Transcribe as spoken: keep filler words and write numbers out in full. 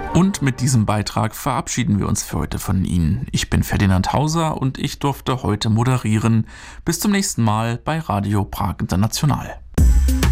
Und mit diesem Beitrag verabschieden wir uns für heute von Ihnen. Ich bin Ferdinand Hauser und ich durfte heute moderieren. Bis zum nächsten Mal bei Radio Prag International.